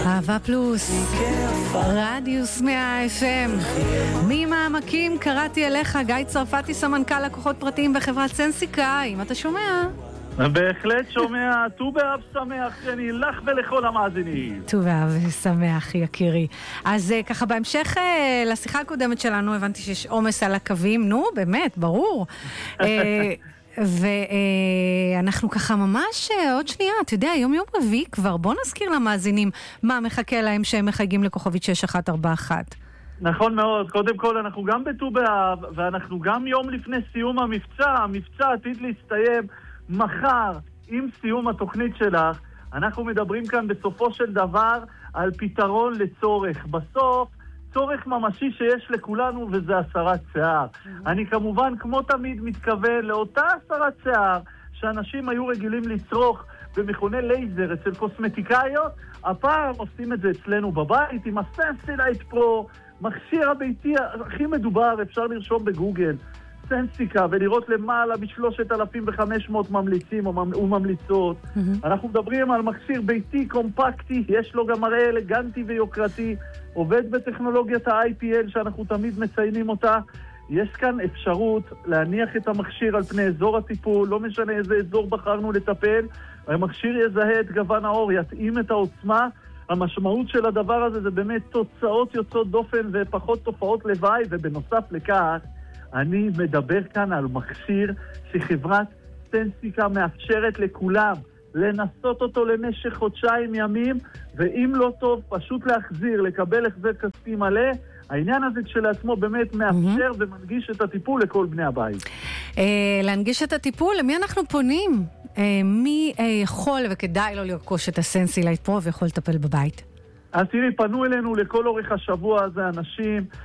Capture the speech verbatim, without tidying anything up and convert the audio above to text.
אהבה פלוס, רדיוס מאה אף אם. ממעמקים קראתי אליך, גיא צרפתי, סמנכ"ל לקוחות פרטיים בחברת סנסיקה. אם אתה שומע? בהחלט שומע. ט"ו באב שמח, אני לך ולכל המאזינים. ט"ו באב שמח, יקירי. אז ככה בהמשך לשיחה הקודמת שלנו הבנתי שיש עומס על הקווים. נו, באמת, ברור. ואנחנו ככה ממש עוד שנייה, אתה יודע, יום יום רביעי כבר, בוא נזכיר למאזינים מה מחכה להם שהם מחייגים לכוכבית שש אחת ארבע אחת. נכון מאוד, קודם כל אנחנו גם בט"ו באב, ואנחנו גם יום לפני סיום המבצע, המבצע עתיד להסתיים מחר עם סיום התוכנית שלך. אנחנו מדברים כאן בסופו של דבר על פתרון לצורך, בסוף צורך ממשי שיש לכולנו, וזה הסרת שיער. Mm-hmm. אני כמובן כמו תמיד מתכוון לאותה הסרת שיער שאנשים היו רגילים לצרוך במכוני לייזר אצל קוסמטיקאיות. הפעם עושים את זה אצלנו בבית עם הסנסילייט פרו, מכשיר הביתי הכי מדובר, אפשר לרשום בגוגל סנסיקה ולראות למעלה ב-שלושת אלפים וחמש מאות ממליצים וממליצות. Mm-hmm. אנחנו מדברים על מכשיר ביתי קומפקטי, יש לו גם מראה אלגנטי ויוקרתי, עובד בטכנולוגיית ה-איי פי אל שאנחנו תמיד מציינים אותה. יש כאן אפשרות להניח את המכשיר על פני אזור הטיפול, לא משנה איזה אזור בחרנו לטפל, המכשיר יזהה את גוון האור, יתאים את העוצמה. המשמעות של הדבר הזה זה באמת תוצאות יוצאות דופן ופחות תופעות לוואי, ובנוסף לכך אני מדבר כאן על מכשיר שחברת סנסיקה מאפשרת לכולם לנסות אותו למשך חודשיים ימים, ואם לא טוב פשוט להחזיר, לקבל החזר כספי מלא. העניין הזה כשלעצמו באמת מאפשר mm-hmm. ומנגיש את הטיפול לכל בני הבית. אה, להנגיש את הטיפול, למי אנחנו פונים? אה, מי אה, יכול וכדאי לו לרכוש את הסנסילייט פרו ויכול לטפל בבית? אז תראי, פנו אלינו לכל אורך השבוע הזה אנשים